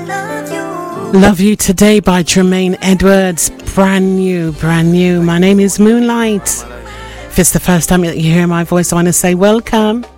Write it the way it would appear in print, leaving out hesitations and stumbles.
Love You Today by Jermaine Edwards. Brand new. My name is Moonlight. If it's the first time that you hear my voice, I want to say welcome.